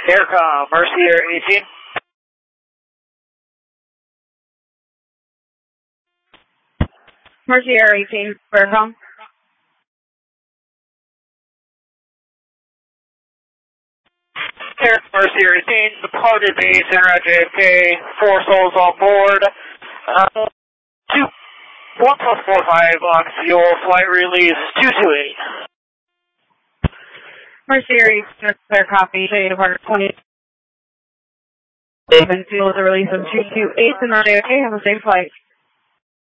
Aircom, Mercy Air 18. Mercy Air 18, Aircom. Mercy Air 18, departed base, enter at JFK, 4 souls on board. 1+45 on fuel, flight release 228. Mercy Air 18, clear copy, J departed 20. And fuel is a release of 228 and on JFK, have a safe flight.